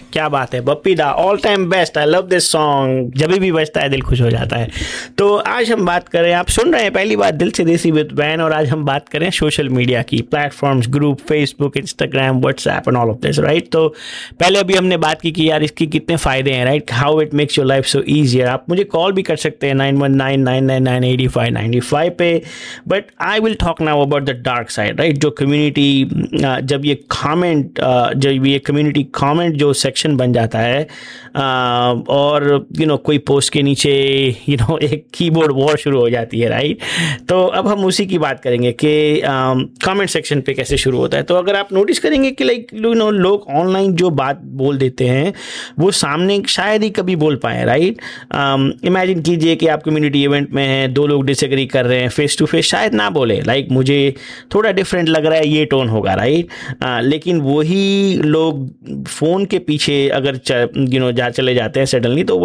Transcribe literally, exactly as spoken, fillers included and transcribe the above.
क्या बात है, बप्पी दा all time best, I love this song, जब भी बजता है दिल खुश हो जाता है। तो आज हम बात करें, आप सुन रहे हैं पहली बात दिल से देसी विद बैन, और आज हम बात करें सोशल मीडिया की platforms, group, Facebook, Instagram, WhatsApp and all of this, right. तो पहले अभी हमने बात की कि यार इसकी कितने फ़ायदे हैं, right, how it makes your life so easier. आप मुझे कॉल भी कर सकते हैं nine one nine nine nine nine eighty five ninety five पे, but I will talk now about the dark side, right. जो कम्युनिटी, जब ये कमेंट जब ये कम्युनिटी कमेंट जो सेक्शन बन जाता है, uh, और यू you नो know, कोई पोस्ट के नीचे यू you नो know, एक कीबोर्ड वॉर शुरू हो जाती है, राइट। तो अब हम उसी की बात करेंगे कि कमेंट सेक्शन पे कैसे शुरू होता है। तो अगर आप नोटिस करेंगे कि लाइक यू नो लोग ऑनलाइन जो बात बोल देते हैं वो सामने शायद ही कभी बोल पाए, राइट। इमेजिन कीजिए कि आप कम्युनिटी इवेंट में हैं, दो लोग डिसएग्री कर रहे हैं, फेस टू फेस शायद ना बोले, लाइक like, मुझे थोड़ा डिफरेंट लग रहा है, ये टोन होगा, राइट। लेकिन वही लोग फ़ोन के पीछे अगर यू नो जा चले जाते हैं सडनली, तो